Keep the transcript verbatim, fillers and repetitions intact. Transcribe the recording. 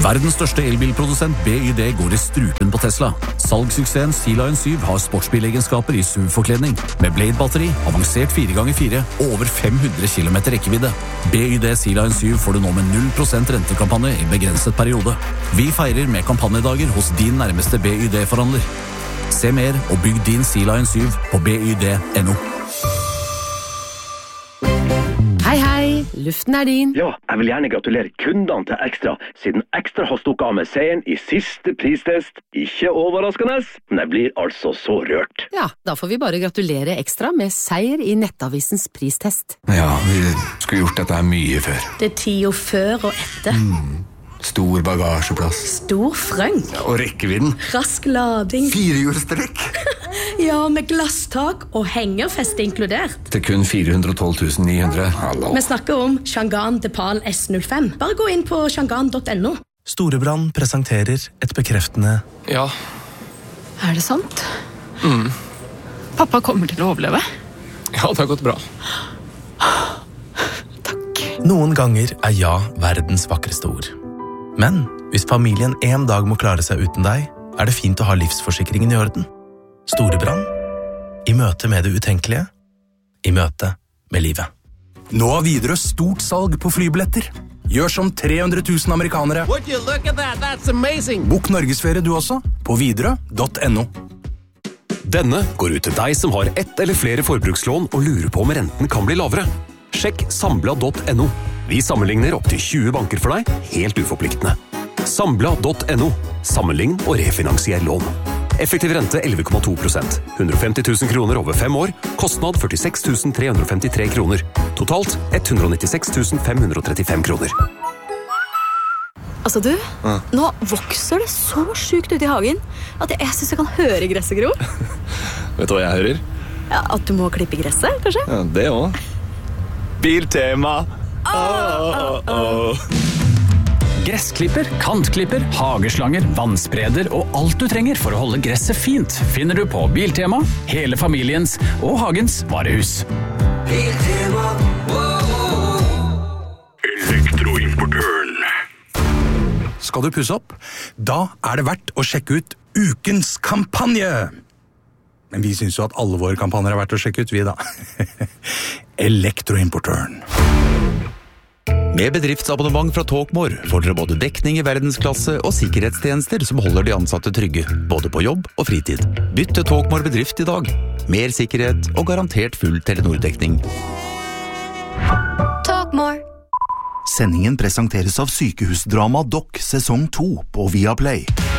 Verdens største elbilprodusent B Y D går i strupen på Tesla. Salgssuksessen Sea Lion syv har sportsbilegenskaper i S U V-forkledning, med Blade-batteri, avansert fire ganger fire og over fem hundre kilometer rekkevidde. B Y D Sea Lion syv får du nå med null prosent rentekampanje i begrenset periode. Vi feirer med kampanjedager hos din nærmeste B Y D-forhandler. Se mer og bygg din Sea Lion syv på b y d punktum n o. Hei, hei, luften er din. Ja, jeg vil gjerne gratulere kundene til Ekstra, siden Ekstra har stukket av med seieren i siste pristest. Ikke overraskende, men jeg blir altså så rørt. Ja, da får vi bare gratulere Ekstra med seier i Nettavisens pristest. Ja, vi skulle gjort dette mye før. Det er tida før og etter. Mm. Stor bagasjeplass. Stor frønk. Ja, og rekkevidden. Rask lading. Firehjulstrekk. Ja, med glasstak og hengerfeste inkludert. Til kun fire hundre og tolv tusen ni hundre. Hallo. Vi snakker om Shangan Depal S null fem. Bare gå inn på shangan punktum n o. Storebrand presenterer et bekreftende Ja. Er det sant? Mm. Pappa kommer til å overleve. Ja, det har gått bra. Takk. Noen ganger er ja verdens vakreste ord. Men hvis familien en dag må klare seg uten deg, er det fint å ha livsforsikringen i orden. Storebrand. I møte med det utenkelige. I møte med livet. Nå har Widerøe stort salg på flybilletter. Gjør som tre hundre tusen amerikanere. Would you look at that? That's amazing. Bok Norgesferie du også, på widerøe punktum n o. Denne går ut til deg som har ett eller flere forbrukslån og lurer på om renten kan bli lavere. Sjekk sambla punktum n o. Vi sammenligner opp til tjue banker for deg, helt uforpliktende. sambla punktum n o. Sammenlign og refinansier lån. Effektiv rente elleve komma to prosent. hundre og femti tusen kroner over fem år. Kostnad førtiseks tusen tre hundre og femtitre kroner. Totalt ett hundre og nittiseks tusen fem hundre og trettifem kroner. Altså du, Ja. nå vokser det så sjukt ut i hagen at jeg synes jeg kan høre gresset gro. Vet du hva jeg hører? Ja, at du må klippe gresset, kanskje? Ja, det også. Biltema. Oh, oh, oh. Gressklipper, kantklipper, hageslanger, vannspreder og alt du trenger for å holde gresset fint finner du på Biltema, hele familiens og hagens varehus. Biltema, Elektroimportøren. Skal du pusse opp? Da er det verdt å sjekke ut ukens kampanje. Men vi synes jo at alle våre kampanjer er verdt å sjekke ut, vi da. Elektroimportøren. Med bedriftsabonnement fra Talkmore får dere både dekning i verdensklasse og sikkerhetstjenester som holder de ansatte trygge, både på jobb og fritid. Bytt til Talkmore bedrift i dag. Mer sikkerhet og garantert full Telenor-dekning. Talkmore. Sendingen presenteres av sykehusdrama Doc sesong to på Viaplay.